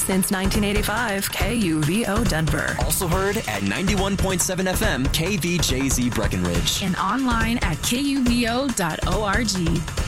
Since 1985, KUVO Denver. Also heard at 91.7 FM, KVJZ Breckenridge. And online at KUVO.org.